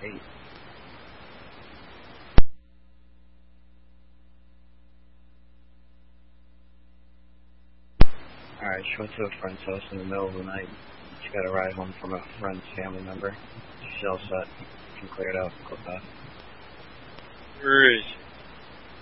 8. Alright, she went to a friend's house in the middle of the night. She got a ride home from a friend's family member. She's all set. You can clear it out. Go back. Where is she?